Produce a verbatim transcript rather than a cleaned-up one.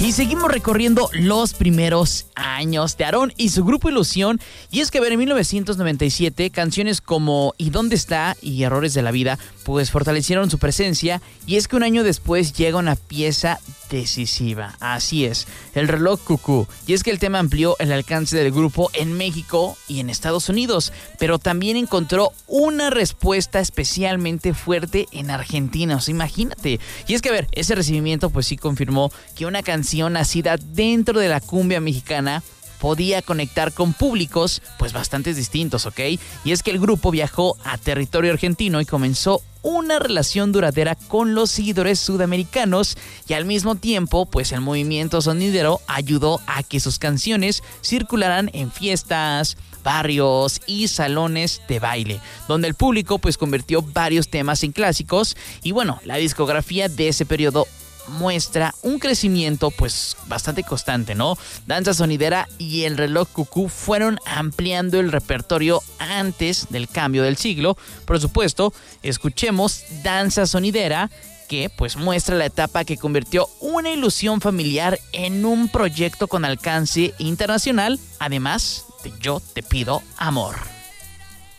Y seguimos recorriendo los primeros años de Aarón y su grupo Ilusión. Y es que, a ver, en mil novecientos noventa y siete, canciones como ¿Y dónde está? Y Errores de la Vida, pues fortalecieron su presencia. Y es que un año después llega una pieza decisiva. Así es, El reloj cucú. Y es que el tema amplió el alcance del grupo en México y en Estados Unidos, pero también encontró una respuesta especialmente fuerte en Argentina. O sea, imagínate. Y es que, a ver, ese recibimiento pues sí confirmó que una canción nacida dentro de la cumbia mexicana podía conectar con públicos pues bastante distintos, ¿ok? Y es que el grupo viajó a territorio argentino y comenzó una relación duradera con los seguidores sudamericanos, y al mismo tiempo pues el movimiento sonidero ayudó a que sus canciones circularan en fiestas, barrios y salones de baile, donde el público pues convirtió varios temas en clásicos. Y bueno, la discografía de ese periodo muestra un crecimiento pues bastante constante, ¿no? Danza Sonidera y El reloj cucú fueron ampliando el repertorio antes del cambio del siglo. Por supuesto, escuchemos Danza Sonidera, que pues muestra la etapa que convirtió una ilusión familiar en un proyecto con alcance internacional, además de Yo te pido amor.